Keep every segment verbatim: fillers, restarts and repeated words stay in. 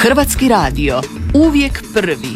Hrvatski radio, uvijek prvi.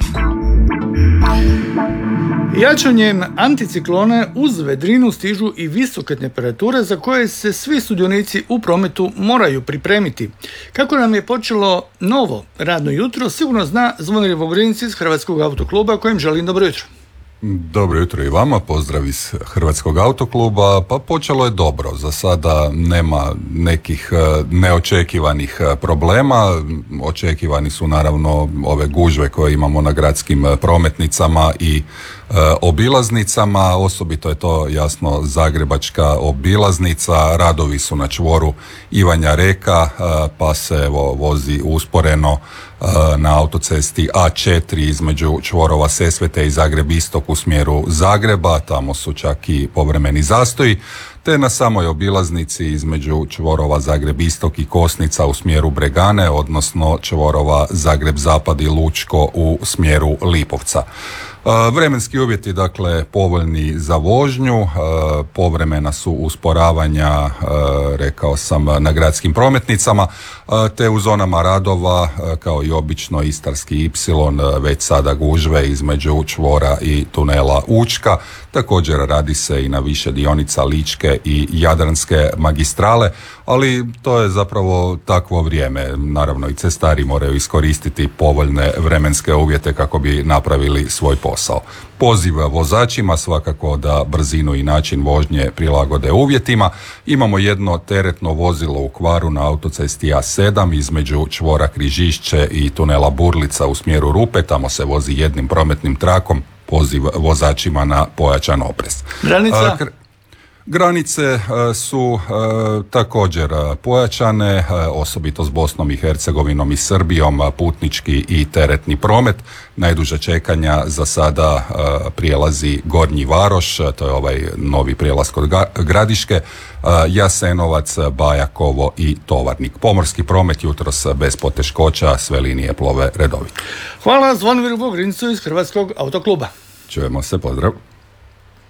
Jačanjem anticiklona uz vedrinu stižu i visoke temperature za koje se svi sudionici u prometu moraju pripremiti. Kako nam je počelo novo radno jutro, sigurno zna Zvonimir Vogrinec iz Hrvatskog autokluba, kojem želim dobro jutro. Dobro jutro i vama, pozdrav iz Hrvatskog autokluba. Pa počelo je dobro, za sada nema nekih neočekivanih problema. Očekivani su naravno ove gužve koje imamo na gradskim prometnicama i e, obilaznicama, osobito je to jasno zagrebačka obilaznica. Radovi su na čvoru Ivanja Reka, e, pa se evo vozi usporeno na autocesti A četiri između čvorova Sesvete i Zagreb Istok u smjeru Zagreba, tamo su čak i povremeni zastoji, te na samoj obilaznici između čvorova Zagreb Istok i Kosnica u smjeru Bregane, odnosno čvorova Zagreb Zapad i Lučko u smjeru Lipovca. Vremenski uvjeti, dakle, povoljni za vožnju, povremena su usporavanja, rekao sam, na gradskim prometnicama, te u zonama radova, kao i obično Istarski ipsilon, već sada gužve između čvora i tunela Učka. Također radi se i na više dionica Ličke i Jadranske magistrale, ali to je zapravo takvo vrijeme. Naravno i cestari moraju iskoristiti povoljne vremenske uvjete kako bi napravili svoj posao. Poziv vozačima svakako da brzinu i način vožnje prilagode uvjetima. Imamo jedno teretno vozilo u kvaru na autocesti A sedam između čvora Križišće i tunela Burlica u smjeru Rupe, tamo se vozi jednim prometnim trakom. Poziv vozačima na pojačan oprez. Granica? Granice su e, također pojačane, e, osobito s Bosnom i Hercegovinom i Srbijom, putnički i teretni promet. Najduža čekanja za sada e, prijelazi Gornji Varoš, to je ovaj novi prijelaz kod Gradiške, e, Jasenovac, Bajakovo i Tovarnik. Pomorski promet jutros bez poteškoća, sve linije plove redovito. Hvala Zvonimiru Vogrincu iz Hrvatskog autokluba. Čujemo se, pozdrav.